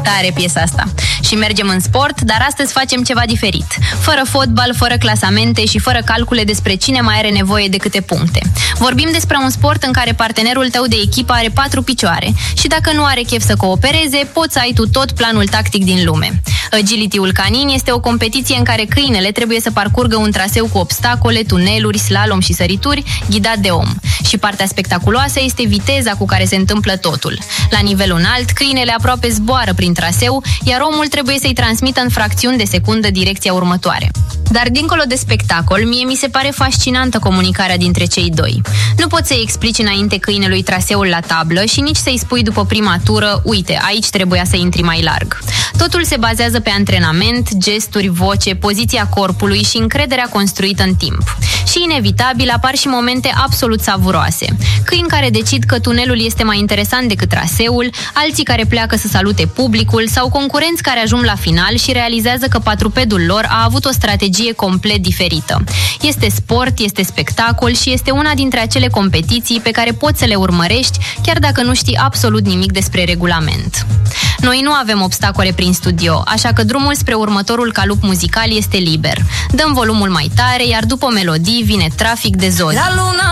tare piesa asta. Și mergem în sport, dar astăzi facem ceva diferit. Fără fotbal, fără clasamente și fără calcule despre cine mai are nevoie de câte puncte. Vorbim despre un sport în care partenerul tău de echipă are 4 picioare și dacă nu are chef să coopereze, poți să ai tu tot planul tactic din lume. Agility-ul canin este o competiție în care câinele trebuie să parcurgă un traseu cu obstacole, tuneluri, slalom și sărituri, ghidat de om. Și partea spectaculoasă este viteza cu care se întâmplă totul. La nivel înalt, câinele aproape zboară prin traseu, iar omul trebuie să-i transmită în fracțiuni de secundă direcția următoare. Dar dincolo de spectacol, mie mi se pare fascinantă comunicarea dintre cei doi. Nu poți să-i explici înainte câinelui traseul la tablă și nici să-i spui după prima tură, uite, aici trebuia să intri mai larg. Totul se bazează pe antrenament, gesturi, voce, poziția corpului și încrederea construită în timp. Și inevitabil apar și momente absolut savuroase. Câini care decid că tunelul este mai interesant decât traseul, alții care pleacă să salute publicul sau concurenți care ajung la final și realizează că patrupedul lor a avut o strategie complet diferită. Este sport, este spectacol și este una dintre acele competiții pe care poți să le urmărești chiar dacă nu știi absolut nimic despre regulament. Noi nu avem obstacole prin studio, așa că drumul spre următorul calup muzical este liber. Dăm volumul mai tare, iar după melodii vine Trafic de Zodi.